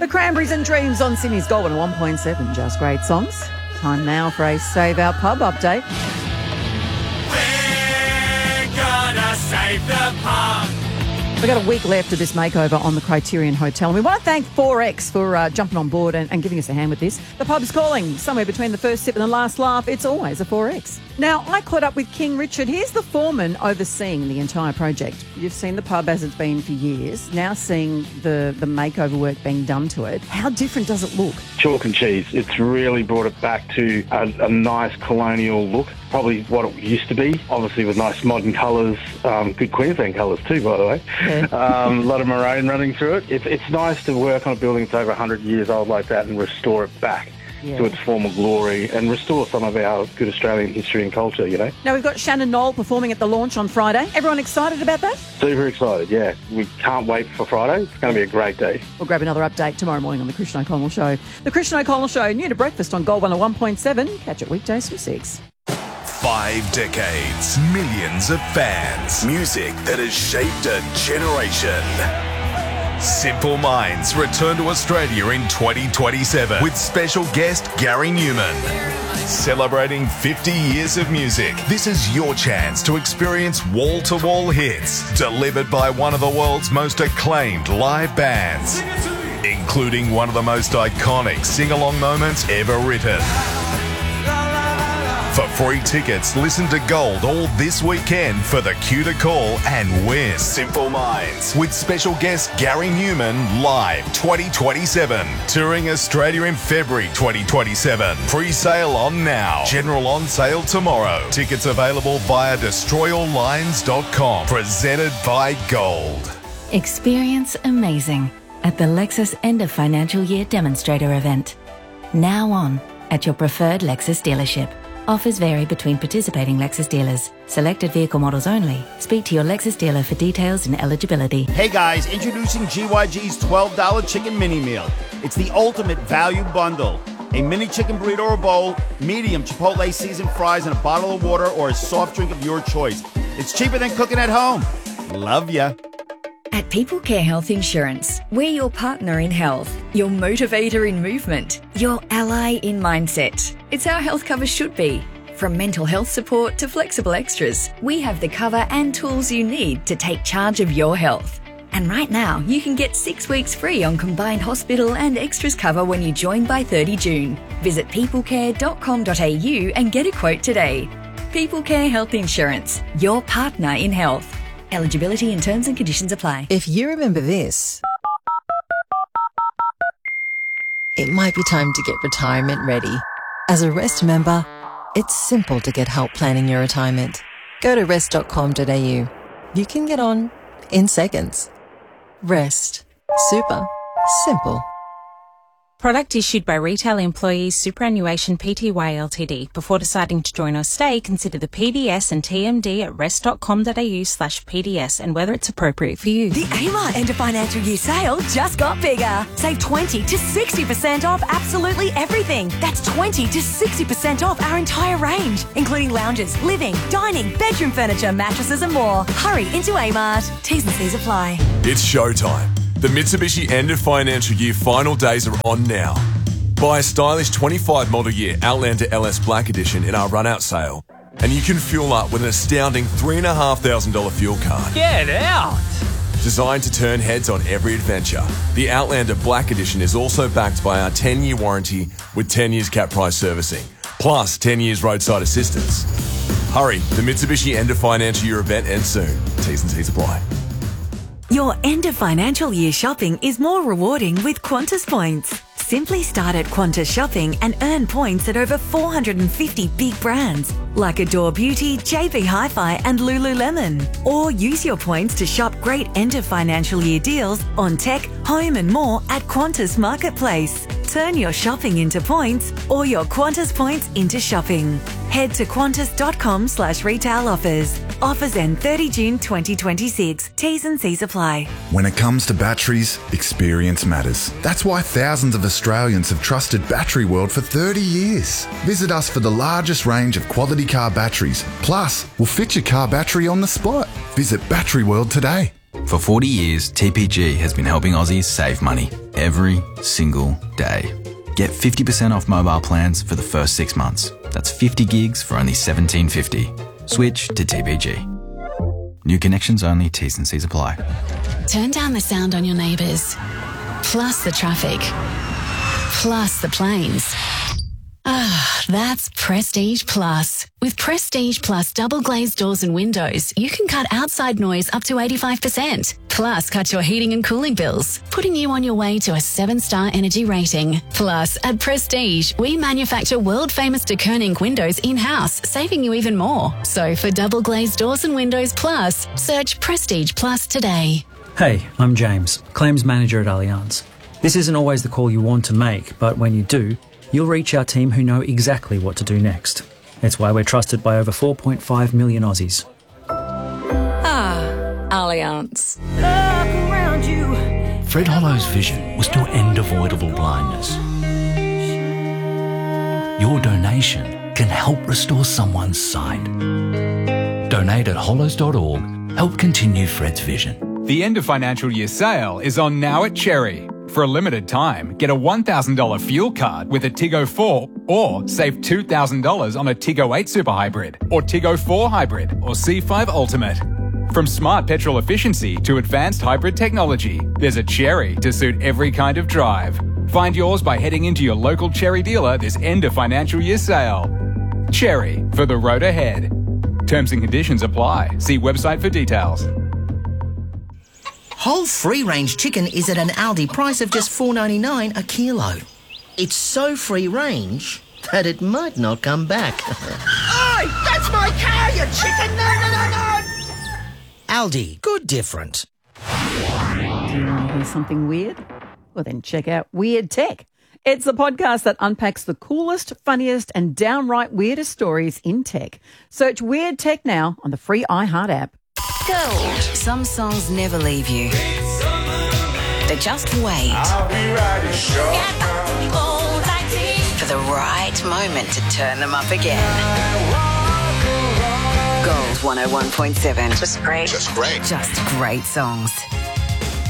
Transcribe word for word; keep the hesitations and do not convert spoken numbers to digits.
The Cranberries and Dreams on Sydney's Gold one one point seven. Just great songs. Time now for a Save Our Pub update. We're gonna save the pub. We've got a week left of this makeover on the Criterion Hotel. And we want to thank four X for uh, jumping on board and, and giving us a hand with this. The pub's calling. Somewhere between the first sip and the last laugh, it's always a four X. Now, I caught up with King Richard. He's the foreman overseeing the entire project. You've seen the pub as it's been for years. Now seeing the, the makeover work being done to it, how different does it look? Chalk and cheese. It's really brought it back to a, a nice colonial look. Probably what it used to be, obviously with nice modern colours, um, good Queensland colours too, by the way. Yeah. Um, a lot of maroon running through it. It's, it's nice to work on a building that's over one hundred years old like that and restore it back yeah. to its former glory and restore some of our good Australian history and culture, you know. Now, we've got Shannon Knoll performing at the launch on Friday. Everyone excited about that? Super excited, yeah. We can't wait for Friday. It's going to be a great day. We'll grab another update tomorrow morning on the Christian O'Connell Show. The Christian O'Connell Show, new to breakfast on Gold one oh one point seven. Catch it weekdays from six. Five decades, millions of fans, music that has shaped a generation. Simple Minds return to Australia in twenty twenty-seven with special guest Gary Newman. Celebrating fifty years of music, this is your chance to experience wall-to-wall hits delivered by one of the world's most acclaimed live bands, including one of the most iconic sing-along moments ever written. For free tickets, listen to Gold all this weekend for the cue to call and win. Simple Minds with special guest Gary Newman live twenty twenty-seven. Touring Australia in February twenty twenty-seven. Pre-sale on now. General on sale tomorrow. Tickets available via destroy all lines dot com. Presented by Gold. Experience amazing at the Lexus End of Financial Year Demonstrator event. Now on at your preferred Lexus dealership. Offers vary between participating Lexus dealers. Selected vehicle models only. Speak to your Lexus dealer for details and eligibility. Hey guys, introducing G Y G's twelve dollar Chicken Mini Meal. It's the ultimate value bundle. A mini chicken burrito or bowl, medium Chipotle seasoned fries, and a bottle of water or a soft drink of your choice. It's cheaper than cooking at home. Love ya. At People Care Health Insurance, we're your partner in health, your motivator in movement, your ally in mindset. It's how health cover should be. From mental health support to flexible extras, we have the cover and tools you need to take charge of your health. And right now, you can get six weeks free on combined hospital and extras cover when you join by thirty June. Visit people care dot com dot a u and get a quote today. People Care Health Insurance, your partner in health. Eligibility and terms and conditions apply. If you remember this, it might be time to get retirement ready. As a Rest member, it's simple to get help planning your retirement. Go to rest dot com dot a u. You can get on in seconds. Rest. Super. Simple. Product issued by Retail Employees Superannuation Pty Ltd. Before deciding to join or stay, consider the P D S and T M D at rest dot com dot a u slash P D S and whether it's appropriate for you. The Amart End of Financial Year sale just got bigger. Save twenty to sixty percent off absolutely everything. That's twenty to sixty percent off our entire range, including lounges, living, dining, bedroom furniture, mattresses and more. Hurry into Amart. T's and C's apply. It's showtime. The Mitsubishi End of Financial Year final days are on now. Buy a stylish twenty-five model year Outlander L S Black Edition in our run-out sale, and you can fuel up with an astounding three thousand five hundred dollars fuel card. Get out! Designed to turn heads on every adventure, the Outlander Black Edition is also backed by our ten-year warranty with ten years cap price servicing, plus ten years roadside assistance. Hurry, the Mitsubishi End of Financial Year event ends soon. T's and C's apply. Your end of financial year shopping is more rewarding with Qantas points. Simply start at Qantas Shopping and earn points at over four hundred fifty big brands like Adore Beauty, J B Hi-Fi and Lululemon. Or use your points to shop great end of financial year deals on tech, home and more at Qantas Marketplace. Turn your shopping into points or your Qantas points into shopping. Head to qantas dot com slash retail offers. Offers end thirty June twenty twenty-six. T's and C's apply. When it comes to batteries, experience matters. That's why thousands of Australians have trusted Battery World for thirty years. Visit us for the largest range of quality car batteries. Plus, we'll fit your car battery on the spot. Visit Battery World today. For forty years, T P G has been helping Aussies save money. every single day. Get fifty percent off mobile plans for the first six months. That's fifty gigs for only seventeen fifty. Switch to T P G. New connections only, T's and C's apply. Turn down the sound on your neighbours, plus the traffic, plus the planes. Ah, that's Prestige Plus. With Prestige Plus double glazed doors and windows, you can cut outside noise up to eighty-five percent. Plus, cut your heating and cooling bills, putting you on your way to a seven-star energy rating. Plus, at Prestige, we manufacture world-famous de Koning windows in-house, saving you even more. So for double glazed doors and windows plus, search Prestige Plus today. Hey, I'm James, Claims Manager at Allianz. This isn't always the call you want to make, but when you do, you'll reach our team who know exactly what to do next. It's why we're trusted by over four point five million Aussies. Ah, Allianz. Fred Hollow's vision was to end avoidable blindness. Your donation can help restore someone's sight. Donate at hollows dot org. Help continue Fred's vision. The end of financial year sale is on now at Cherry. For a limited time, get a one thousand dollars fuel card with a Tiggo four or save two thousand dollars on a Tiggo eight Super Hybrid or Tiggo four Hybrid or C five Ultimate. From smart petrol efficiency to advanced hybrid technology, there's a Cherry to suit every kind of drive. Find yours by heading into your local Cherry dealer this end of financial year sale. Cherry, for the road ahead. Terms and conditions apply. See website for details. Whole free-range chicken is at an Aldi price of just four dollars ninety-nine a kilo. It's so free-range that it might not come back. Oi! That's my cow, you chicken! No, no, no, no! Aldi, good different. Do you want to hear something weird? Well, then check out Weird Tech. It's the podcast that unpacks the coolest, funniest, and downright weirdest stories in tech. Search Weird Tech now on the free iHeart app. Gold. Some songs never leave you. They just wait for the right moment to turn them up again. Gold one oh one point seven. Just great. Just great. Just great songs.